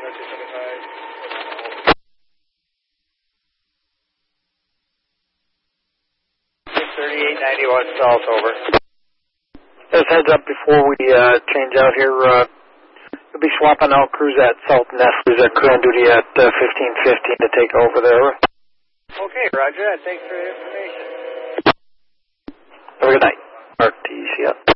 3891 South, over. Just heads up before we change out here. We'll be swapping out crews at Salt Nest. There's a crew on duty at 1515 to take over there. Okay, roger that. Thanks for the information. Have a good night. RTC up.